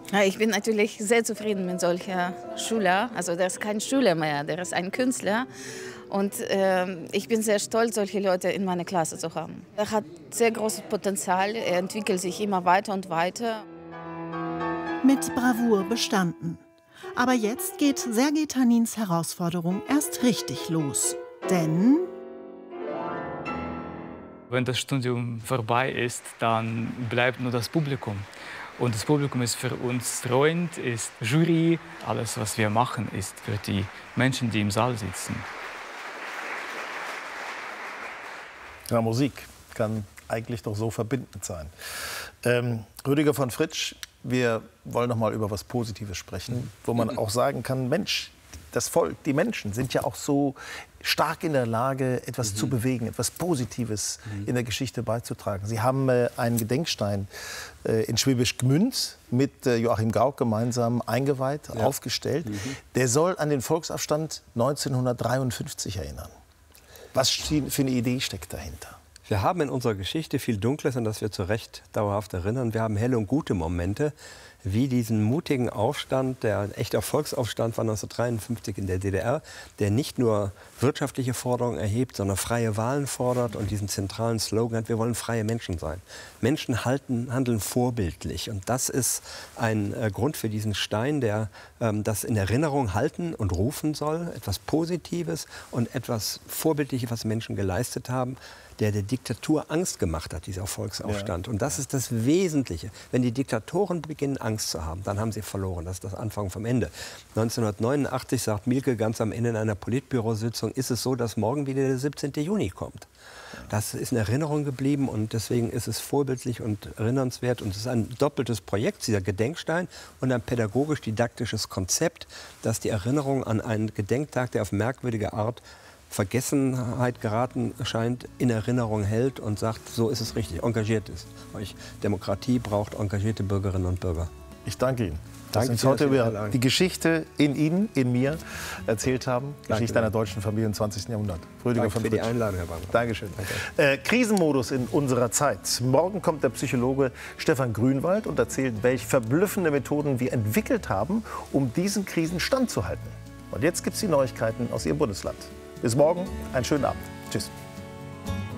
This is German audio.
Ja, ich bin natürlich sehr zufrieden mit solcher Schüler. Also der ist kein Schüler mehr, der ist ein Künstler. Und ich bin sehr stolz, solche Leute in meiner Klasse zu haben. Er hat sehr großes Potenzial, er entwickelt sich immer weiter und weiter. Mit Bravour bestanden. Aber jetzt geht Sergej Tanins Herausforderung erst richtig los. Denn wenn das Studium vorbei ist, dann bleibt nur das Publikum. Und das Publikum ist für uns Freund, ist Jury. Alles, was wir machen, ist für die Menschen, die im Saal sitzen. Ja, Musik kann eigentlich doch so verbindend sein. Rüdiger von Fritsch, wir wollen noch mal über was Positives sprechen, wo man auch sagen kann, Mensch, das Volk, die Menschen sind ja auch so stark in der Lage, etwas zu bewegen, etwas Positives in der Geschichte beizutragen. Sie haben einen Gedenkstein in Schwäbisch Gmünd mit Joachim Gauck gemeinsam eingeweiht, aufgestellt. Der soll an den Volksaufstand 1953 erinnern. Was für eine Idee steckt dahinter? Wir haben in unserer Geschichte viel Dunkles, an das wir zu Recht dauerhaft erinnern. Wir haben helle und gute Momente, wie diesen mutigen Aufstand, der ein echter Volksaufstand war 1953 in der DDR, der nicht nur wirtschaftliche Forderungen erhebt, sondern freie Wahlen fordert und diesen zentralen Slogan hat, wir wollen freie Menschen sein. Menschen handeln vorbildlich. Und das ist ein Grund für diesen Stein, der das in Erinnerung halten und rufen soll. Etwas Positives und etwas Vorbildliches, was Menschen geleistet haben, der Diktatur Angst gemacht hat, dieser Volksaufstand. Ja. Und das ist das Wesentliche. Wenn die Diktatoren beginnen, Angst zu haben, dann haben sie verloren. Das ist das Anfang vom Ende. 1989 sagt Mielke ganz am Ende in einer Politbürositzung, ist es so, dass morgen wieder der 17. Juni kommt. Das ist in Erinnerung geblieben und deswegen ist es vorbildlich und erinnernswert. Und es ist ein doppeltes Projekt, dieser Gedenkstein und ein pädagogisch-didaktisches Konzept, das die Erinnerung an einen Gedenktag, der auf merkwürdige Art Vergessenheit geraten scheint, in Erinnerung hält und sagt, so ist es richtig, engagiert ist. Demokratie braucht engagierte Bürgerinnen und Bürger. Ich danke Ihnen, dass Sie uns heute über die Geschichte in Ihnen, in mir erzählt haben. Geschichte einer deutschen Familie im 20. Jahrhundert. Rüdiger von Fritsch. Danke für die Einladung, Herr Bangmann. Dankeschön. Danke. Krisenmodus in unserer Zeit. Morgen kommt der Psychologe Stefan Grünwald und erzählt, welche verblüffende Methoden wir entwickelt haben, um diesen Krisen standzuhalten. Und jetzt gibt es die Neuigkeiten aus Ihrem Bundesland. Bis morgen, einen schönen Abend. Tschüss.